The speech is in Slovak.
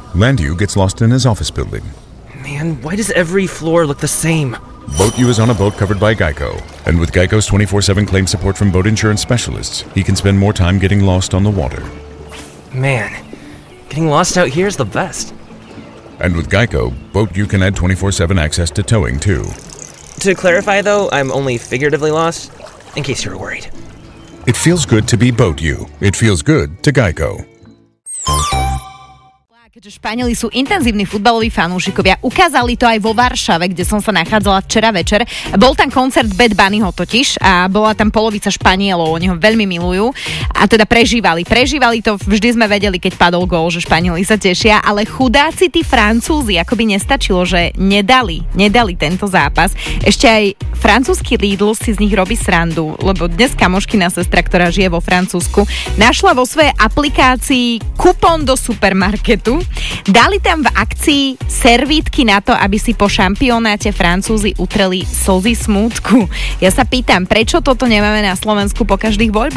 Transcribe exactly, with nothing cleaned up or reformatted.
Landu gets lost in his office building. Man, why does every floor look the same? Boat U is on a boat covered by Geico. And with Geico's twenty-four seven claim support from boat insurance specialists, he can spend more time getting lost on the water. Man, getting lost out here is the best. And with Geico, Boat U can add twenty-four seven access to towing, too. To clarify, though, I'm only figuratively lost, in case you're worried. It feels good to be Boat U. It feels good to Geico. Keďže Španieli sú intenzívni futbaloví fanúšikovia, ukázali to aj vo Varšave, kde som sa nachádzala včera večer. Bol tam koncert Bad Bunnyho totiž a bola tam polovica Španielov, oni ho veľmi milujú a teda prežívali. Prežívali to, vždy sme vedeli, keď padol gól, že Španieli sa tešia, ale chudáci tí Francúzi, akoby nestačilo, že nedali, nedali tento zápas. Ešte aj francúzsky Lidl si z nich robí srandu, lebo dnes kamoškina sestra, ktorá žije vo Francúzsku, našla vo svojej aplikácii kupón do supermarketu. Dali tam v akcii servítky na to, aby si po šampionáte Francúzi utreli slzy smútku. Ja sa pýtam, prečo toto nemáme na Slovensku po každých voľbách?